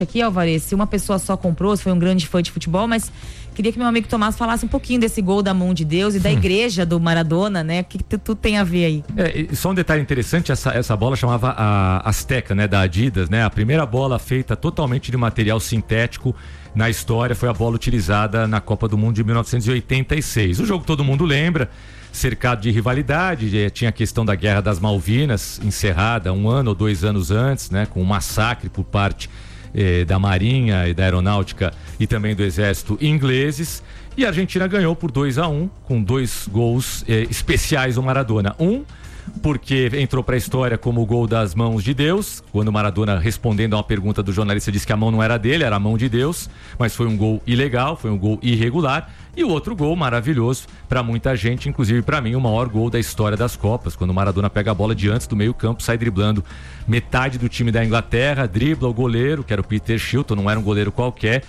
aqui, Alvarez, se uma pessoa só comprou, se foi um grande fã de futebol, mas queria que meu amigo Tomás falasse um pouquinho desse gol da mão de Deus e da igreja do Maradona, né? O que tudo tem a ver aí? Só um detalhe interessante, essa bola chamava a Azteca, né? Da Adidas, né? A primeira bola feita totalmente de material sintético na história foi a bola utilizada na Copa do Mundo de 1986. O jogo todo mundo lembra, cercado de rivalidade, tinha a questão da Guerra das Malvinas, encerrada 1 ano ou 2 anos antes, né? Com um massacre por parte da Marinha e da Aeronáutica e também do Exército ingleses, e a Argentina ganhou por 2-1 com 2 gols especiais do Maradona. Porque entrou para a história como o gol das mãos de Deus, quando o Maradona, respondendo a uma pergunta do jornalista, disse que a mão não era dele, era a mão de Deus, mas foi um gol ilegal, foi um gol irregular. E o outro gol maravilhoso para muita gente, inclusive para mim, o maior gol da história das Copas, quando o Maradona pega a bola de antes do meio campo, sai driblando metade do time da Inglaterra, dribla o goleiro, que era o Peter Shilton, não era um goleiro qualquer,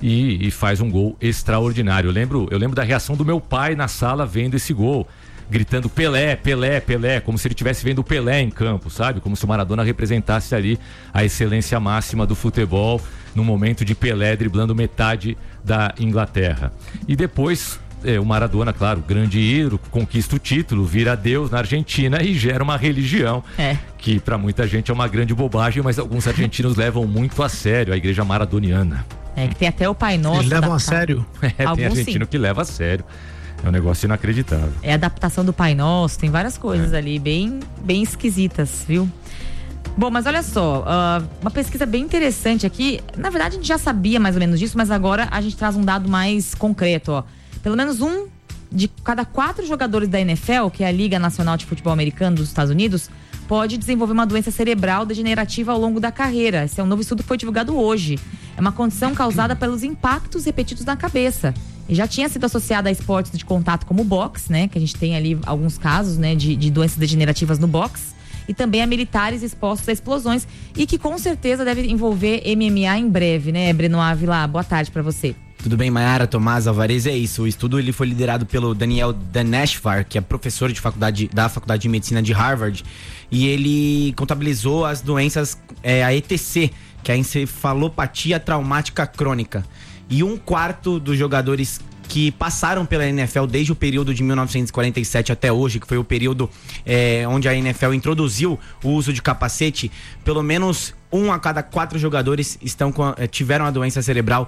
e faz um gol extraordinário. Eu lembro da reação do meu pai na sala vendo esse gol, gritando Pelé, Pelé, Pelé, como se ele estivesse vendo o Pelé em campo, sabe? Como se o Maradona representasse ali a excelência máxima do futebol, no momento de Pelé driblando metade da Inglaterra. E depois, o Maradona, claro, grande ídolo, conquista o título, vira Deus na Argentina e gera uma religião que para muita gente é uma grande bobagem, mas alguns argentinos levam muito a sério a igreja maradoniana. Que tem até o Pai Nosso. Eles levam a sério? Tem argentino que leva a sério. É um negócio inacreditável. É a adaptação do Pai Nosso, tem várias coisas ali bem esquisitas, viu? Bom, mas olha só, uma pesquisa bem interessante aqui. Na verdade, a gente já sabia mais ou menos disso, mas agora a gente traz um dado mais concreto, ó. Pelo menos um de cada 4 jogadores da NFL, que é a Liga Nacional de Futebol Americano dos Estados Unidos, pode desenvolver uma doença cerebral degenerativa ao longo da carreira. Esse é um novo estudo que foi divulgado hoje. É uma condição causada pelos impactos repetidos na cabeça. E já tinha sido associada a esportes de contato como o boxe, né? Que a gente tem ali alguns casos, né? De doenças degenerativas no boxe. E também a militares expostos a explosões. E que com certeza deve envolver MMA em breve, né? Breno Ávila, boa tarde pra você. Tudo bem, Mayara, Tomás, Alvarez, é isso. O estudo ele foi liderado pelo Daniel Daneshvar, que é professor da Faculdade de Medicina de Harvard. E ele contabilizou as doenças, a ETC, que é a encefalopatia traumática crônica. E 1/4 dos jogadores que passaram pela NFL desde o período de 1947 até hoje, que foi o período onde a NFL introduziu o uso de capacete, pelo menos 1 a cada 4 jogadores tiveram a doença cerebral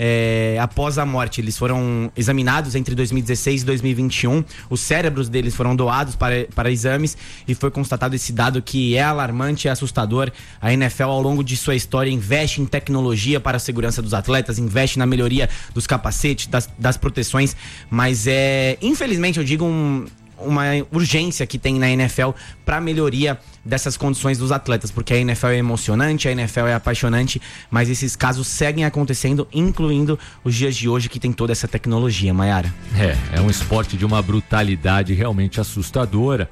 após a morte. Eles foram examinados entre 2016 e 2021. Os cérebros deles foram doados para exames e foi constatado esse dado que é alarmante, é assustador. A NFL, ao longo de sua história, investe em tecnologia para a segurança dos atletas, investe na melhoria dos capacetes, das proteções, mas infelizmente, eu digo, uma urgência que tem na NFL para melhoria dessas condições dos atletas, porque a NFL é emocionante, a NFL é apaixonante, mas esses casos seguem acontecendo, incluindo os dias de hoje que tem toda essa tecnologia, Mayara. É um esporte de uma brutalidade realmente assustadora.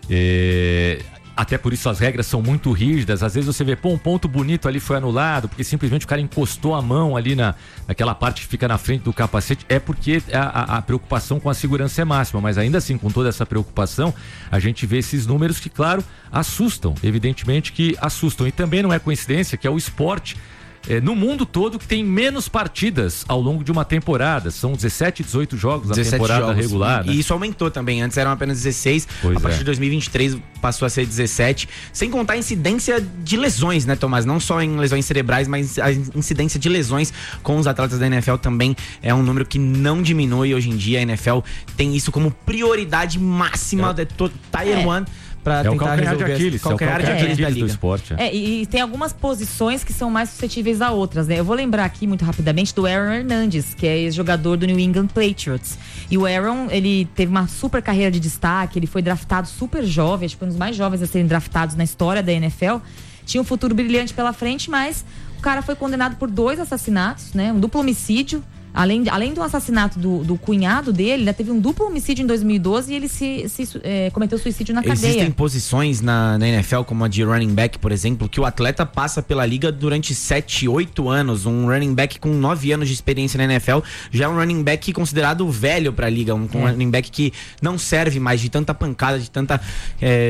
Até por isso as regras são muito rígidas. Às vezes você vê, um ponto bonito ali foi anulado, porque simplesmente o cara encostou a mão ali naquela parte que fica na frente do capacete. É porque a preocupação com a segurança é máxima, mas ainda assim, com toda essa preocupação, a gente vê esses números que, claro, assustam, evidentemente que assustam. E também não é coincidência que é o esporte no mundo todo que tem menos partidas ao longo de uma temporada. São 17, 18 jogos na temporada regular. E isso aumentou também. Antes eram apenas 16, a partir de 2023 passou a ser 17. Sem contar a incidência de lesões, né, Tomás? Não só em lesões cerebrais, mas a incidência de lesões com os atletas da NFL também é um número que não diminui hoje em dia. A NFL tem isso como prioridade máxima da Tier 1. Pra tentar o calcanhar de Aquiles, calcanhar de Aquiles da liga. Do esporte. E tem algumas posições que são mais suscetíveis a outras, né? Eu vou lembrar aqui muito rapidamente do Aaron Hernandez, que é ex-jogador do New England Patriots. E o Aaron, ele teve uma super carreira de destaque, ele foi draftado super jovem, acho que foi um dos mais jovens a serem draftados na história da NFL. Tinha um futuro brilhante pela frente, mas o cara foi condenado por 2 assassinatos, né? Um duplo homicídio. Além do assassinato do cunhado dele, ainda teve um duplo homicídio em 2012 e ele cometeu suicídio na cadeia. Existem posições na NFL, como a de running back, por exemplo, que o atleta passa pela liga durante 7, 8 anos. Um running back com 9 anos de experiência na NFL já é um running back considerado velho pra liga. Um running back que não serve mais de tanta pancada, de tanta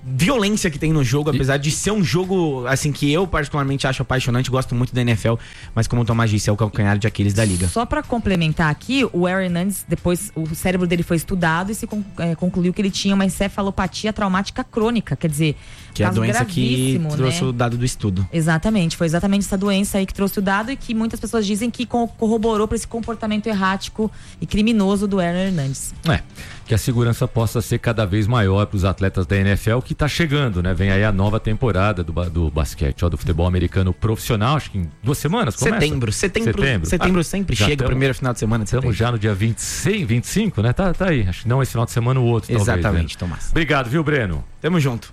violência que tem no jogo, apesar de ser um jogo, assim, que eu particularmente acho apaixonante, gosto muito da NFL, mas como o Tomás disse, é o calcanhar de Aquiles da liga. Só pra complementar aqui, o Aaron Hernandez, depois o cérebro dele foi estudado e se concluiu que ele tinha uma encefalopatia traumática crônica, quer dizer, que é a doença que trouxe, né, o dado do estudo. Exatamente, foi exatamente essa doença aí que trouxe o dado e que muitas pessoas dizem que corroborou para esse comportamento errático e criminoso do Aaron Hernandez. Que a segurança possa ser cada vez maior para os atletas da NFL, que está chegando, né? Vem aí a nova temporada do basquete, do futebol americano profissional, acho que em 2 semanas começa? Setembro sempre chega o primeiro final de semana de setembro. Estamos já no dia 26, 25, né? Tá aí, acho que não esse final de semana, o outro. Exatamente, talvez, né? Tomás. Obrigado, viu, Breno? Tamo junto.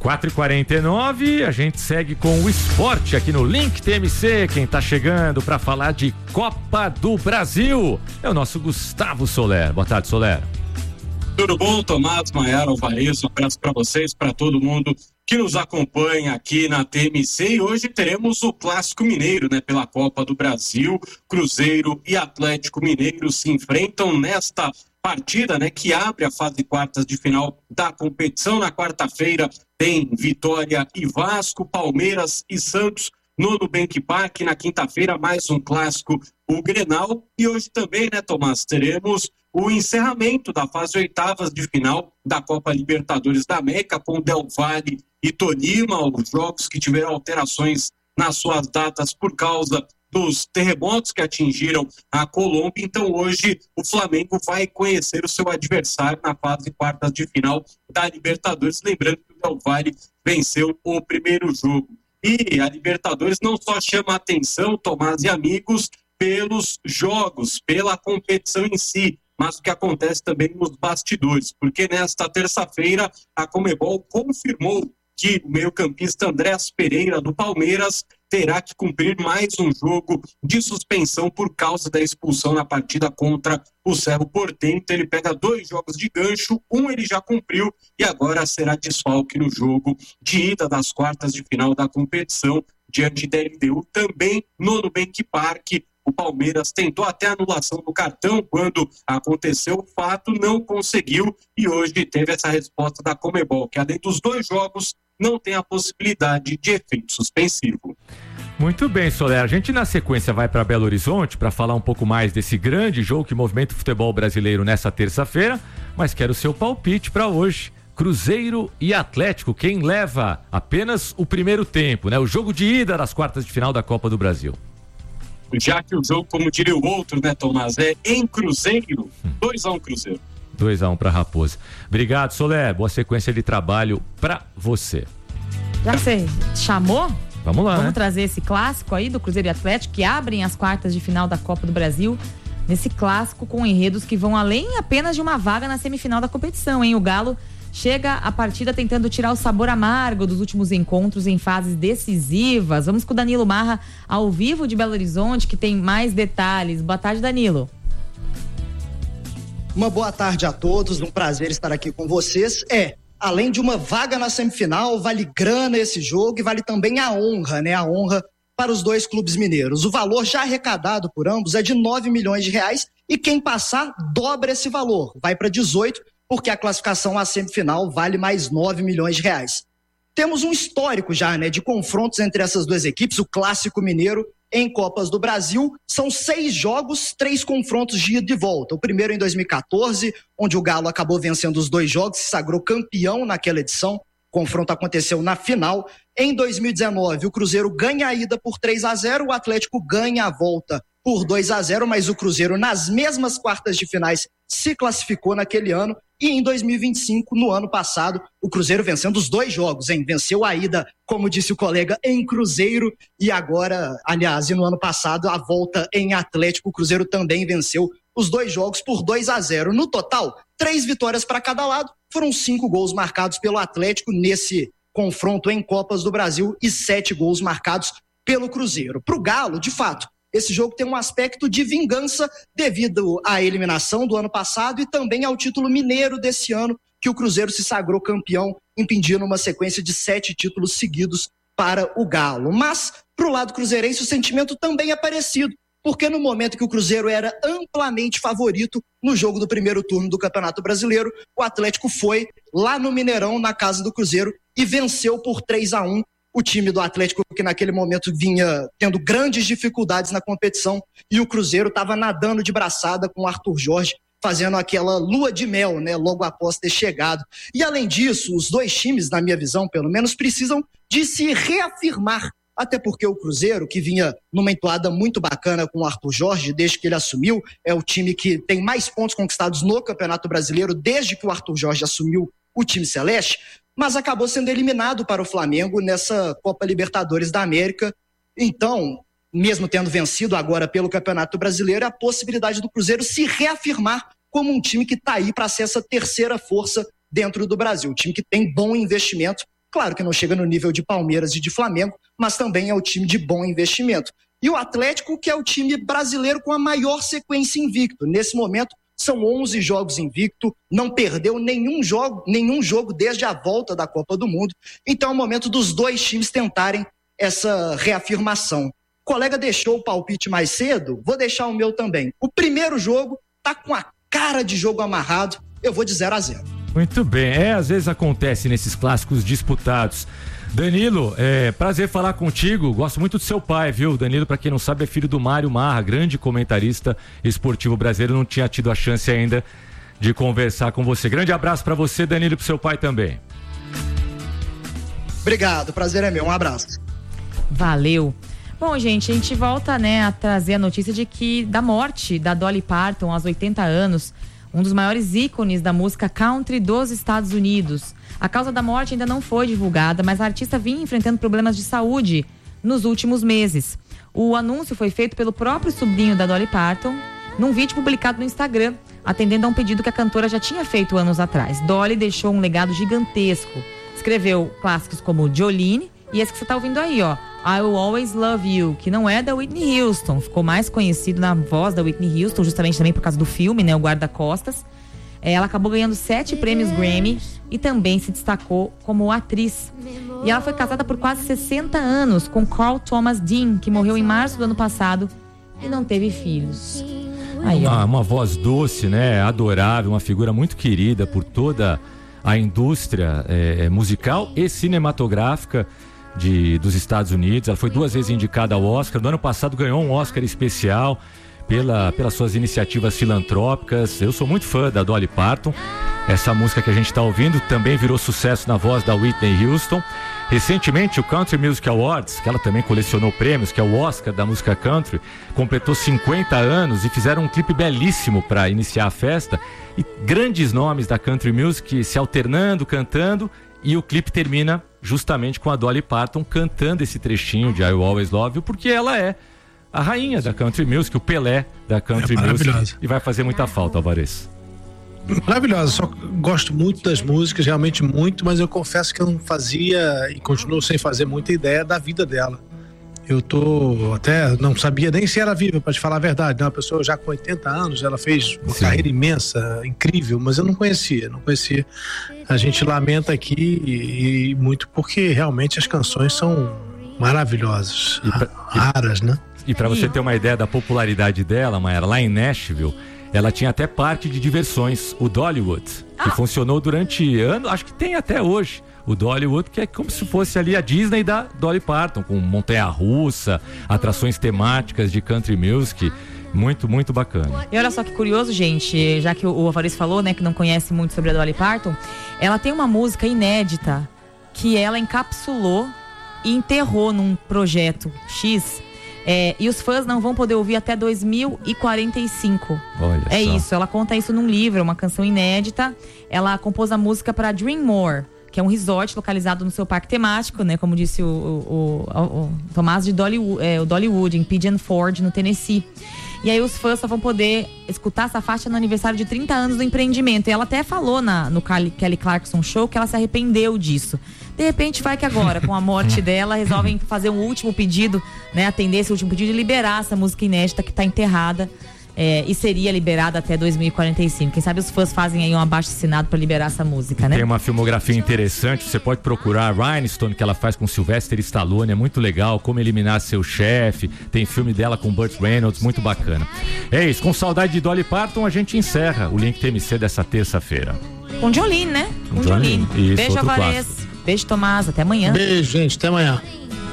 4h49, a gente segue com o esporte aqui no Link TMC. Quem tá chegando para falar de Copa do Brasil é o nosso Gustavo Soler. Boa tarde, Soler. Tudo bom, Tomás, Maiara, Alvarez? Um abraço para vocês, para todo mundo que nos acompanha aqui na TMC. E hoje teremos o Clássico Mineiro, né? Pela Copa do Brasil. Cruzeiro e Atlético Mineiro se enfrentam nesta partida, né? Que abre a fase de quartas de final da competição. Na quarta-feira tem Vitória e Vasco, Palmeiras e Santos no Nubank Park. Na quinta-feira, mais um clássico, o Grenal. E hoje também, né, Tomás, teremos o encerramento da fase oitavas de final da Copa Libertadores da América, com Del Valle e Tolima, os jogos que tiveram alterações nas suas datas por causa dos terremotos que atingiram a Colômbia. Então hoje o Flamengo vai conhecer o seu adversário na fase de quartas de final da Libertadores, lembrando que o Del Valle venceu o primeiro jogo. E a Libertadores não só chama a atenção, Tomás e amigos, pelos jogos, pela competição em si, mas o que acontece também nos bastidores, porque nesta terça-feira a Conmebol confirmou que o meio-campista Andrés Pereira do Palmeiras terá que cumprir mais um jogo de suspensão por causa da expulsão na partida contra o Cerro Porteño. Então ele pega 2 jogos de gancho, um ele já cumpriu e agora será desfalque no jogo de ida das quartas de final da competição diante da LDU, também no Nubank Park. O Palmeiras tentou até a anulação do cartão quando aconteceu o fato, não conseguiu e hoje teve essa resposta da Conmebol, que além dos 2 jogos, não tem a possibilidade de efeito suspensivo. Muito bem, Soler. A gente na sequência vai para Belo Horizonte para falar um pouco mais desse grande jogo que movimenta o futebol brasileiro nessa terça-feira, mas quero o seu palpite para hoje. Cruzeiro e Atlético, quem leva apenas o primeiro tempo, né? O jogo de ida das quartas de final da Copa do Brasil. Já que o jogo, como diria o outro, né, Tomás, é em Cruzeiro, 2-1 Cruzeiro. 2-1 para Raposa. Obrigado, Soler. Boa sequência de trabalho para você. Já que você chamou, vamos lá, vamos né? trazer esse clássico aí do Cruzeiro e Atlético, que abrem as quartas de final da Copa do Brasil. Nesse clássico com enredos que vão além apenas de uma vaga na semifinal da competição, hein? O Galo chega a partida tentando tirar o sabor amargo dos últimos encontros em fases decisivas. Vamos com o Danilo Marra ao vivo de Belo Horizonte, que tem mais detalhes. Boa tarde, Danilo. Uma boa tarde a todos, um prazer estar aqui com vocês. Além de uma vaga na semifinal, vale grana esse jogo e vale também a honra, né? A honra para os 2 clubes mineiros. O valor já arrecadado por ambos é de R$9 milhões e quem passar dobra esse valor, vai para 18, porque a classificação à semifinal vale mais R$9 milhões. Temos um histórico já, né, de confrontos entre essas 2 equipes, o Clássico Mineiro em Copas do Brasil. São 6 jogos, 3 confrontos de ida e volta. O primeiro em 2014, onde o Galo acabou vencendo os 2 jogos, se sagrou campeão naquela edição. O confronto aconteceu na final. Em 2019, o Cruzeiro ganha a ida por 3-0, o Atlético ganha a volta por 2-0, mas o Cruzeiro, nas mesmas quartas de finais, se classificou naquele ano. E em 2025, no ano passado, o Cruzeiro vencendo os 2 jogos, hein? Venceu a ida, como disse o colega, em Cruzeiro e agora, aliás, e no ano passado, a volta em Atlético. O Cruzeiro também venceu os 2 jogos por 2-0. No total, 3 vitórias para cada lado, foram 5 gols marcados pelo Atlético nesse confronto em Copas do Brasil e 7 gols marcados pelo Cruzeiro. Para o Galo, de fato, esse jogo tem um aspecto de vingança devido à eliminação do ano passado e também ao título mineiro desse ano, que o Cruzeiro se sagrou campeão, impedindo uma sequência de 7 títulos seguidos para o Galo. Mas, para o lado cruzeirense, o sentimento também é parecido, porque no momento que o Cruzeiro era amplamente favorito no jogo do primeiro turno do Campeonato Brasileiro, o Atlético foi lá no Mineirão, na casa do Cruzeiro, e venceu por 3-1 o time do Atlético, que naquele momento vinha tendo grandes dificuldades na competição, e o Cruzeiro estava nadando de braçada com o Arthur Jorge, fazendo aquela lua de mel, né, logo após ter chegado. E além disso, os dois times, na minha visão, pelo menos, precisam de se reafirmar, até porque o Cruzeiro, que vinha numa entoada muito bacana com o Arthur Jorge, desde que ele assumiu, é o time que tem mais pontos conquistados no Campeonato Brasileiro, desde que o Arthur Jorge assumiu o time celeste, mas acabou sendo eliminado para o Flamengo nessa Copa Libertadores da América. Então, mesmo tendo vencido agora pelo Campeonato Brasileiro, a possibilidade do Cruzeiro se reafirmar como um time que está aí para ser essa terceira força dentro do Brasil. Um time que tem bom investimento, claro que não chega no nível de Palmeiras e de Flamengo, mas também é um time de bom investimento. E o Atlético, que é o time brasileiro com a maior sequência invicto. Nesse momento, são 11 jogos invicto, não perdeu nenhum jogo desde a volta da Copa do Mundo. Então é o momento dos dois times tentarem essa reafirmação. O colega deixou o palpite mais cedo, vou deixar o meu também. O primeiro jogo tá com a cara de jogo amarrado, eu vou de 0-0. Muito bem, às vezes acontece nesses clássicos disputados. Danilo, prazer falar contigo, gosto muito do seu pai, viu? Danilo, pra quem não sabe, é filho do Mário Marra, grande comentarista esportivo brasileiro, não tinha tido a chance ainda de conversar com você. Grande abraço pra você, Danilo, e pro seu pai também. Obrigado, prazer é meu, um abraço. Valeu. Bom, gente, a gente volta, né, a trazer a notícia da morte da Dolly Parton aos 80 anos, um dos maiores ícones da música country dos Estados Unidos. A causa da morte ainda não foi divulgada, mas a artista vinha enfrentando problemas de saúde nos últimos meses. O anúncio foi feito pelo próprio sobrinho da Dolly Parton, num vídeo publicado no Instagram, atendendo a um pedido que a cantora já tinha feito anos atrás. Dolly deixou um legado gigantesco. Escreveu clássicos como Jolene e esse que você está ouvindo aí, ó, I Will Always Love You, que não é da Whitney Houston, ficou mais conhecido na voz da Whitney Houston, justamente também por causa do filme, né, o Guarda-Costas. Ela acabou ganhando 7 prêmios Grammy e também se destacou como atriz. E ela foi casada por quase 60 anos com Carl Thomas Dean, que morreu em março do ano passado e não teve filhos. Aí, uma voz doce, né, adorável, uma figura muito querida por toda a indústria musical e cinematográfica dos Estados Unidos. Ela foi 2 vezes indicada ao Oscar. No ano passado ganhou um Oscar especial pelas suas iniciativas filantrópicas. Eu sou muito fã da Dolly Parton. Essa música que a gente está ouvindo também virou sucesso na voz da Whitney Houston. Recentemente, o Country Music Awards, que ela também colecionou prêmios, que é o Oscar da música country, completou 50 anos e fizeram um clipe belíssimo para iniciar a festa. E grandes nomes da country music se alternando, cantando, e o clipe termina justamente com a Dolly Parton cantando esse trechinho de I Will Always Love You, porque ela é a rainha da country music, o Pelé da country music, e vai fazer muita falta, Alvarez. Maravilhosa, só gosto muito das músicas, realmente muito, mas eu confesso que eu não fazia e continuo sem fazer muita ideia da vida dela. Eu até não sabia nem se era viva, para te falar a verdade, né? Uma pessoa já com 80 anos, ela fez uma carreira imensa, incrível, mas eu não conhecia. A gente lamenta aqui e muito porque realmente as canções são maravilhosas, raras, né? E para você ter uma ideia da popularidade dela, Mayara, lá em Nashville, ela tinha até parque de diversões, o Dollywood, que funcionou durante anos, acho que tem até hoje. O Dollywood, que é como se fosse ali a Disney da Dolly Parton, com montanha-russa, atrações temáticas de country music, muito, muito bacana. E olha só que curioso, gente, já que o Alvarez falou, né, que não conhece muito sobre a Dolly Parton, ela tem uma música inédita que ela encapsulou e enterrou num projeto X, e os fãs não vão poder ouvir até 2045. Olha só. Isso, ela conta isso num livro, uma canção inédita. Ela compôs a música para Dream More, que é um resort localizado no seu parque temático, né? Como disse o Tomás de Dollywood, em Pigeon Forge, no Tennessee. E aí os fãs só vão poder escutar essa faixa no aniversário de 30 anos do empreendimento. E ela até falou no Kelly Clarkson Show que ela se arrependeu disso. De repente vai que agora, com a morte dela, resolvem fazer um último pedido, né? Atender esse último pedido e liberar essa música inédita que está enterrada. E seria liberada até 2045. Quem sabe os fãs fazem aí um abaixo-assinado para liberar essa música, né? Tem uma filmografia interessante, você pode procurar Rhinestone, que ela faz com Sylvester Stallone, é muito legal, Como Eliminar Seu Chefe, tem filme dela com Burt Reynolds, muito bacana. É isso, com saudade de Dolly Parton, a gente encerra o Link TMC dessa terça-feira. Com Jolene, né? Com Jolene. Isso, Beijo, Alvarez. Beijo, Tomás. Até amanhã. Beijo, gente. Até amanhã.